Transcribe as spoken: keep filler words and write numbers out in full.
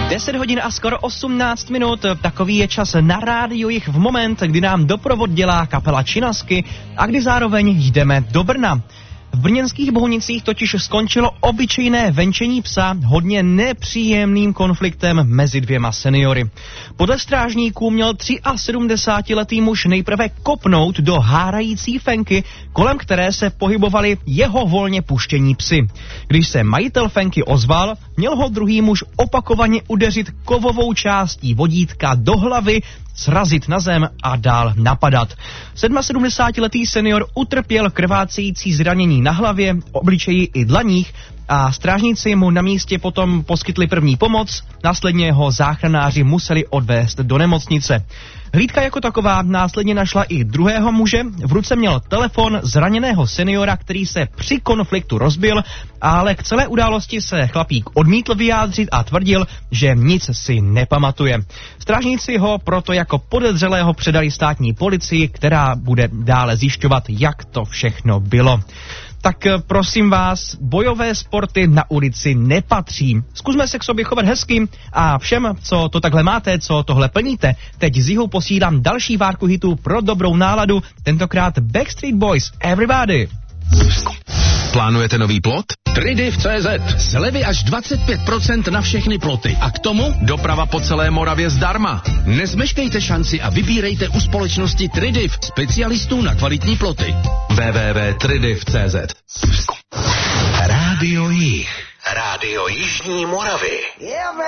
deset hodin a skoro osmnáct minut, takový je čas na rádiu Jich v moment, kdy nám doprovod dělá kapela Činasky a kdy zároveň jdeme do Brna. V brněnských Bohunicích totiž skončilo obyčejné venčení psa hodně nepříjemným konfliktem mezi dvěma seniory. Podle strážníků měl sedmdesátitříletý muž nejprve kopnout do hárající fenky, kolem které se pohybovali jeho volně puštění psi. Když se majitel fenky ozval, měl ho druhý muž opakovaně udeřit kovovou částí vodítka do hlavy, srazit na zem a dál napadat. sedmdesátletý senior utrpěl krvácející zranění na hlavě, obličeji i dlaních a strážníci mu na místě potom poskytli první pomoc, následně ho záchranáři museli odvést do nemocnice. Hlídka jako taková následně našla i druhého muže, v ruce měl telefon zraněného seniora, který se při konfliktu rozbil, ale k celé události se chlapík odmítl vyjádřit a tvrdil, že nic si nepamatuje. Strážníci ho proto jako podezřelého předali státní policii, která bude dále zjišťovat, jak to všechno bylo. Tak prosím vás, bojové sporty na ulici nepatří. Zkusme se k sobě chovat hezky a všem, co to takhle máte, co tohle plníte, teď z jihu posílám další várku hitů pro dobrou náladu, tentokrát Backstreet Boys, Everybody. Plánujete nový plot? Tridiv tečka cé zet. Slevy až dvacet pět procent na všechny ploty. A k tomu doprava po celé Moravě zdarma. Nezmeškejte šanci a vybírejte u společnosti Tridiv, specialistů na kvalitní ploty. w w w tečka tridiv tečka cé zet. Rádio Jich. Rádio Jižní Moravy.